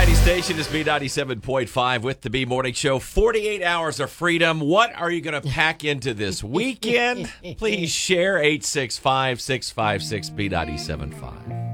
Mighty station is B97.5 with the B Morning Show. 48 hours of freedom. What are you going to pack into this weekend? Please share 865-656-B975.